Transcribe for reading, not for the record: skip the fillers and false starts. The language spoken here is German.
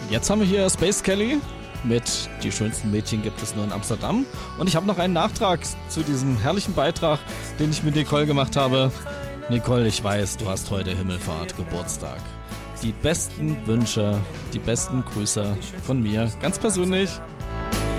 Jetzt haben wir hier Space Kelly mit Die schönsten Mädchen gibt es nur in Amsterdam. Und ich habe noch einen Nachtrag zu diesem herrlichen Beitrag, den ich mit Nicole gemacht habe. Nicole, ich weiß, du hast heute Himmelfahrt, Geburtstag. Die besten Wünsche, die besten Grüße von mir, ganz persönlich.